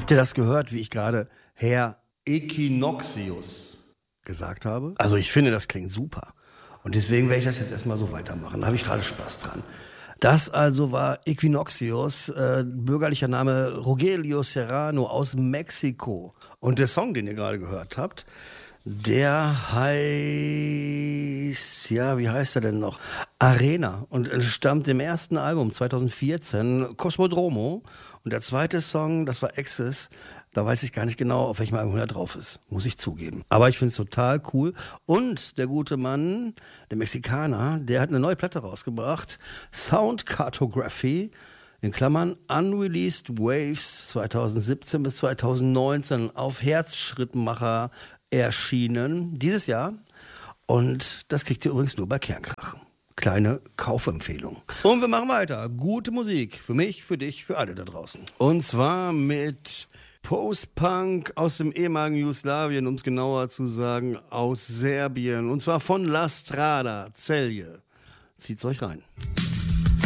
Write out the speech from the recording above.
Habt ihr das gehört, wie ich gerade Herr Equinoxius gesagt habe? Also ich finde, das klingt super. Und deswegen werde ich das jetzt erstmal so weitermachen. Da habe ich gerade Spaß dran. Das also war Equinoxius, bürgerlicher Name Rogelio Serrano aus Mexiko. Und der Song, den ihr gerade gehört habt, der heißt, ja, wie heißt er denn noch? Arena und entstammt dem ersten Album 2014, Cosmodromo. Und der zweite Song, das war Access. Da weiß ich gar nicht genau, auf welchem Album er drauf ist, muss ich zugeben. Aber ich finde es total cool. Und der gute Mann, der Mexikaner, der hat eine neue Platte rausgebracht. Sound Cartography, in Klammern Unreleased Waves 2017 bis 2019 auf Herzschrittmacher erschienen, dieses Jahr. Und das kriegt ihr übrigens nur bei Kernkrach. Kleine Kaufempfehlung. Und wir machen weiter. Gute Musik. Für mich, für dich, für alle da draußen. Und zwar mit Post-Punk aus dem ehemaligen Jugoslawien, um es genauer zu sagen, aus Serbien. Und zwar von La Strada, Celje. Zieht's euch rein.